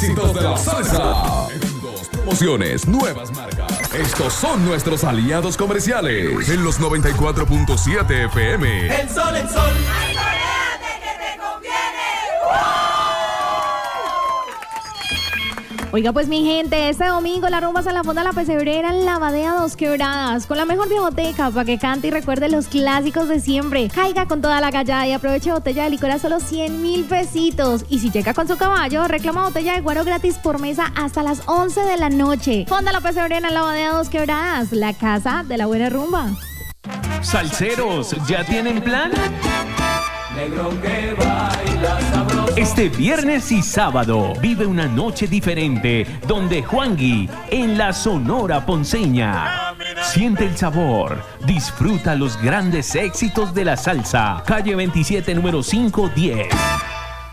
éxitos de la salsa. Eventos, promociones, nuevas marcas. Estos son nuestros aliados comerciales. En los 94.7 FM. El sol, el sol. ¡Ay, coréate que te conviene! Oiga, pues mi gente, este domingo la rumba San la Fonda La Pesebrera en la Badea Dos Quebradas, con la mejor discoteca para que cante y recuerde los clásicos de siempre. Caiga con toda la gallada y aproveche botella de licor a solo 100,000 pesitos. Y si llega con su caballo, reclama botella de guaro gratis por mesa hasta las 11 de la noche. Fonda La Pesebrera en la Badea Dos Quebradas, la casa de la buena rumba. Salseros, ¿ya tienen plan? Negro que baila sabroso. Este viernes y sábado vive una noche diferente donde Juangui en la Sonora Ponceña. Siente el sabor, disfruta los grandes éxitos de la salsa. Calle 27, número 510.